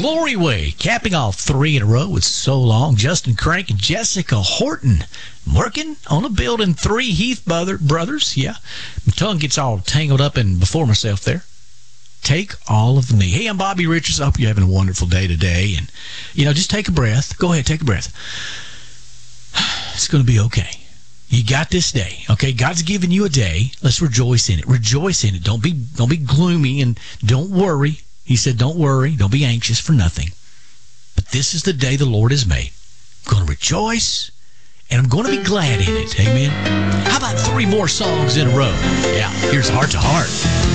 Glory Way, capping off 3 in a row with So Long. Justin Crank and Jessica Horton working on a building 3 Heath brothers. Yeah, my tongue gets all tangled up and before myself there. Take All of Me. Hey, I'm Bobby Richards. I hope you're having a wonderful day today. And, just take a breath. Go ahead, take a breath. It's going to be okay. You got this day, okay? God's given you a day. Let's rejoice in it. Rejoice in it. Don't be gloomy and don't worry. He said, don't worry. Don't be anxious for nothing. But this is the day the Lord has made. I'm going to rejoice, and I'm going to be glad in it. Amen? How about 3 more songs in a row? Yeah, here's Heart to Heart.